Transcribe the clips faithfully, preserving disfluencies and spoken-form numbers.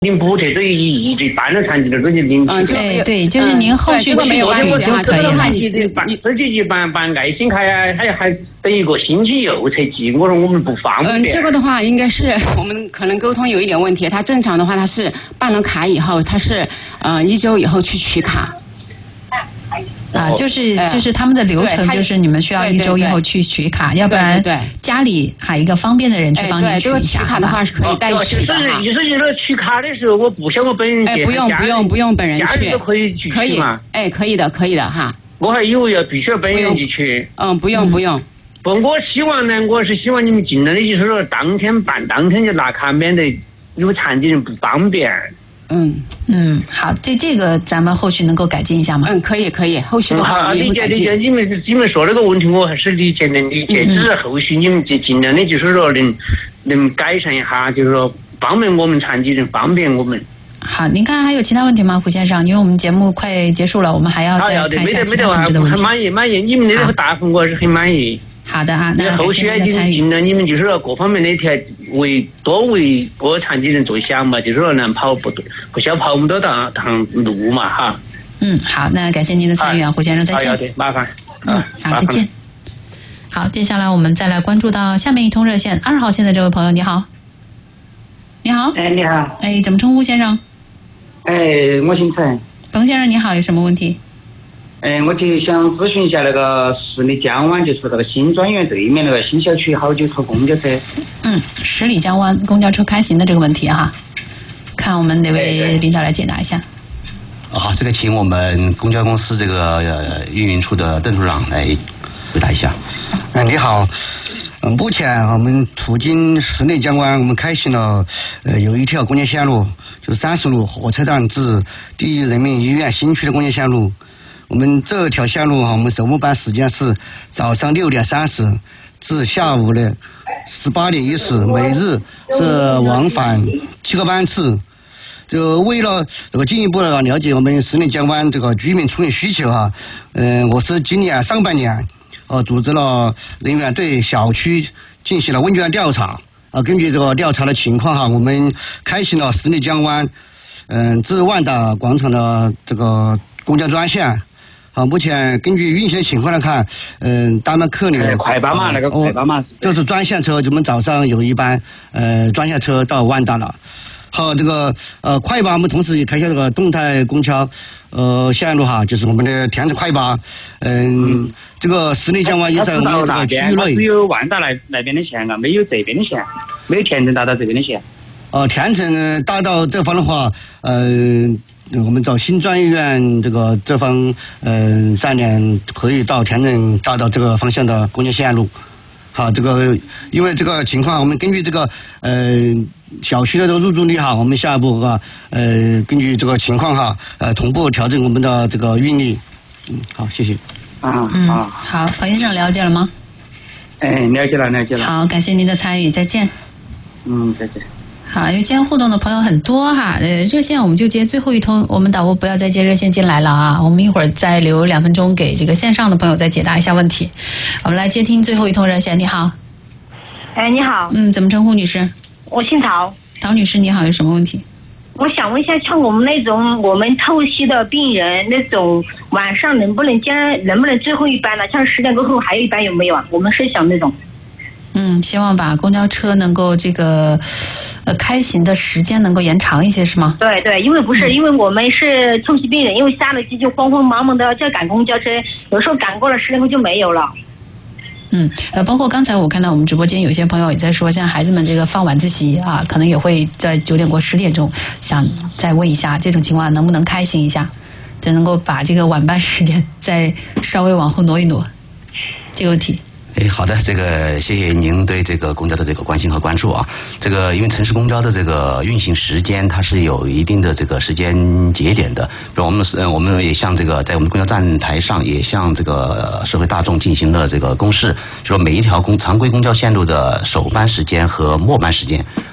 领补贴对于一直办了残疾的这些领取。 嗯， 对对，就是您后续没有取就可以了。 你办自己去办办爱心卡呀，还还等一个星期又才寄，我说我们不方便。 嗯，这个的话应该是我们可能沟通有一点问题。他正常的话，他是办了卡以后，他是呃一周以后去取卡。 啊，就是就是他们的流程，就是你们需要一周以后去取卡，要不然家里还有一个方便的人去帮你取一下。 这个取卡的话是可以代取的哈。 意思就是说取卡的时候，我不想我本人去， 哎，不用不用不用本人去， 家里都可以去可以嘛？哎，可以的可以的哈。 我还以为要必须要本人去取。 嗯，不用不用。 不，我希望呢，我是希望你们尽量的，就是说当天办，当天就拿卡，免得有残疾人不方便。 嗯嗯，好，这这个咱们后续能够改进一下吗？ 嗯，可以可以，后续的话我们也会改进。 理解理解，你们你们说这个问题我还是理解能理解，只是后续你们尽尽量的，就是说能能改善一下，就是说方便我们残疾人，方便我们。 好，您看还有其他问题吗，胡先生？因为我们节目快结束了，我们还要再看一下其他同志的问题。 很满意，满意，你们的这个答复我是很满意。 好的啊，那后续呢，尽尽量你们就是说各方面的条为多为各残疾人着想嘛，就是说能跑不不需要跑那么多趟趟路嘛哈。 嗯，好，那感谢您的参与啊，胡先生，再见。 好的，麻烦。 嗯，好，再见。好，接下来我们再来关注到下面一通热线，二号线的这位朋友，你好。你好。 哎，你好。 哎，怎么称呼先生？ 哎，我姓陈。 冯先生你好，有什么问题？ 哎，我就想咨询一下那个十里江湾，就是那个新专园对面那个新小区好久拖公交车。 嗯，十里江湾公交车开行的这个问题哈，看我们哪位领导来解答一下。 好，这个请我们公交公司这个呃运营处的邓处长来回答一下。 嗯，你好。嗯，目前我们途经十里江湾，我们开行了呃有一条公交线路，就三十路火车站至第一人民医院新区的公交线路。我们这条线路哈，我们首末班时间是早上六点三十至下午的十八点一十，每日是往返七个班次。就为了这个进一步的了解我们十里江湾这个居民出行需求哈，嗯、呃，我是今年上半年呃组织了人员对小区进行了问卷调查，啊，根据这个调查的情况哈，我们开行了十里江湾嗯、呃、至万达广场的这个公交专线。好，目前根据运行的情况来看，嗯、呃，他们客流快班嘛，那个快班嘛， 就是专线车，我们早上有一班呃专线车到万达了。好，这个呃快巴，我们同时也开下这个动态公交呃线路哈，就是我们的田城快巴，嗯，嗯这个十里江湾也在我们这个区域内。 只有万达那那边的线啊，没有这边的线，没有田城大道这边的线。 呃，田城大道这方的话，呃。我们找新专医院这个这方，嗯、呃，站点可以到田城大道这个方向的公交线路。好，这个因为这个情况，我们根据这个呃小区的这个入住率哈，我们下一步啊，呃，根据这个情况哈，呃，同步调整我们的这个运力。嗯，好，谢谢。 啊嗯，好，黄先生了解了吗？ 哎，了解了，了解了。 好，感谢您的参与，再见。 嗯，再见。 好，因为今天互动的朋友很多哈，呃，热线我们就接最后一通，我们导播不要再接热线进来了啊，我们一会儿再留两分钟给这个线上的朋友再解答一下问题。我们来接听最后一通热线，你好。 哎，你好。 嗯，怎么称呼女士？ 我姓陶。 陶女士，你好，有什么问题？ 我想问一下，像我们那种我们透析的病人，那种晚上能不能加，能不能最后一班呢？像十点过后还有一班有没有啊？我们是想那种。 嗯，希望把公交车能够这个呃开行的时间能够延长一些，是吗？ 对对，因为不是、嗯、因为我们是透析病人，因为下了机就慌慌忙忙的就要赶公交车，有时候赶过了十点钟就没有了。 嗯，呃，包括刚才我看到我们直播间有些朋友也在说，像孩子们这个放晚自习啊，可能也会在九点过十点钟，想再问一下这种情况能不能开行一下，就能够把这个晚班时间再稍微往后挪一挪，这个问题。 哎，好的，这个谢谢您对这个公交的这个关心和关注啊。这个因为城市公交的这个运行时间，它是有一定的这个时间节点的。比如我们是，我们也向这个在我们公交站台上也向这个社会大众进行了这个公示，就说每一条公常规公交线路的首班时间和末班时间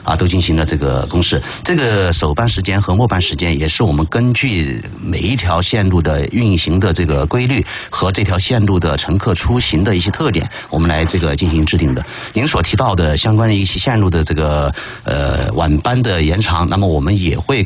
啊都进行了这个公示。这个首班时间和末班时间也是我们根据每一条线路的运行的这个规律和这条线路的乘客出行的一些特点，我们来这个进行制定的。您所提到的相关的一些线路的这个呃晚班的延长，那么我们也会